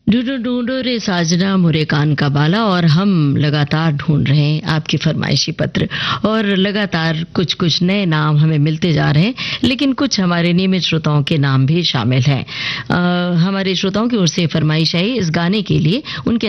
ढूंढो ढूंढो रे साजना मोरे कान का बाला, और हम लगातार ढूंढ रहे हैं आपकी फरमाइशी पत्र, और लगातार कुछ कुछ नए नाम हमें मिलते जा रहे हैं, लेकिन कुछ हमारे नियमित श्रोताओं के नाम भी शामिल हैं। हमारे श्रोताओं की ओर से फरमाइश आई इस गाने के लिए, उनके